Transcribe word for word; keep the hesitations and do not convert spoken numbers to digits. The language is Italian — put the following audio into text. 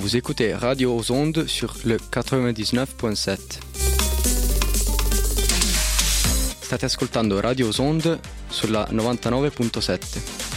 Vous écoutez Radio aux Ondes sur le quatre-vingt-diciannove virgola sette. State ascoltando Radio aux Ondes sulla novantanove virgola sette.